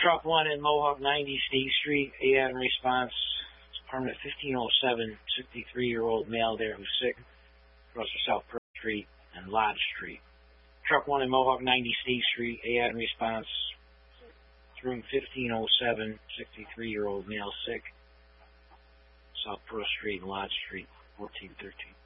Truck 1 in Mohawk 90 State Street, AAD response. It's permit 1507, 63-year-old male there who's sick, across the South Pearl Street and Lodge Street. Truck 1 in Mohawk 90 State Street, AAD response. It's room 1507, 63-year-old male sick, South Pearl Street and Lodge Street, 1413.